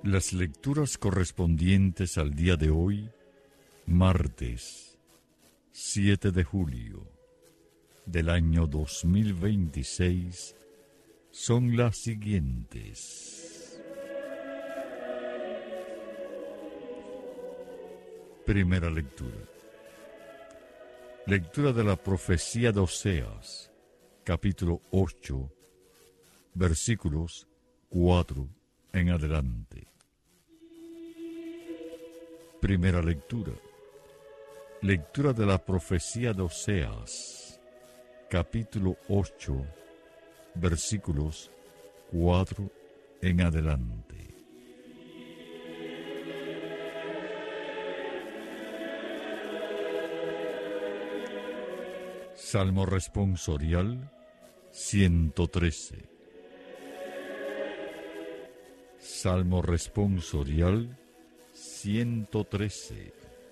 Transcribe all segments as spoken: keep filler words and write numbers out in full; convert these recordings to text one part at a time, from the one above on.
Las lecturas correspondientes al día de hoy, martes siete de julio del año dos mil veintiséis, son las siguientes. Primera lectura. Lectura de la profecía de Oseas, capítulo ocho, versículos cuatro en adelante. Primera lectura. Lectura de la profecía de Oseas, capítulo ocho, versículos cuatro en adelante. Salmo responsorial ciento trece. Salmo responsorial ciento trece.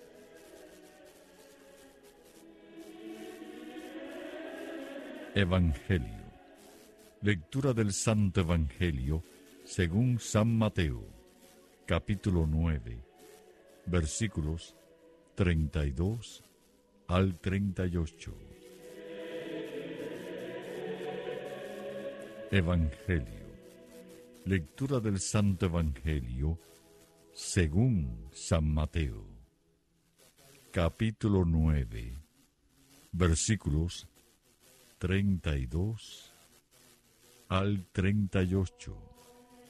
Evangelio. Lectura del Santo Evangelio según San Mateo, capítulo nueve, versículos treinta y dos al treinta y ocho. Evangelio. Lectura del Santo Evangelio según San Mateo, capítulo nueve, versículos treinta y dos al treinta y ocho.